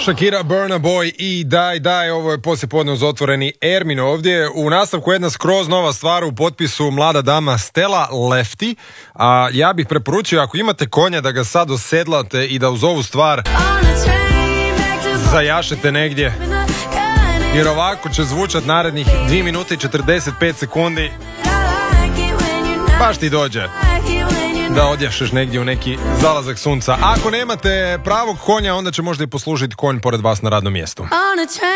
Shakira, Burna Boy i Daj, ovo je poslijepodne uz otvoreni Ermin ovdje. U nastavku jedna skroz nova stvar u potpisu mlada dama Stella Lefty. A ja bih preporučio, ako imate konja, da ga sad osedlate i da uz ovu stvar zajašete negdje. Jer ovako će zvučat narednih 2 minute i 45 sekundi. Baš ti dođe da odjašeš negdje u neki zalazak sunca. Ako nemate pravog konja, onda će možda i poslužiti konj pored vas na radnom mjestu.